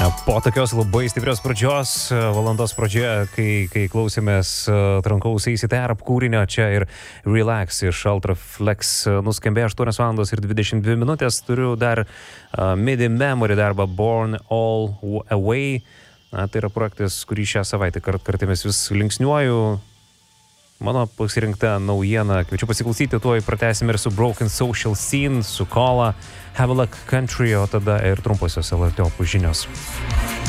Po tokios labai stiprios pradžios, valandos pradžioje, kai klausėmės trankaus ACTR kūrinio, čia ir Relax iš Ultraflex nuskambėjo 8 valandos ir 22 minutės. Turiu dar MIDI Memory darbą Born All Away. Tai yra projektas, kurį šią savaitę kartėmis vis linksniuoju. Mano pasirinkta naujiena, kviečiu pasiklausyti, tuoj pratęsime ir su Broken Social Scene, su Kola, Have a Look Country, o tada ir trumposios LRT žinios.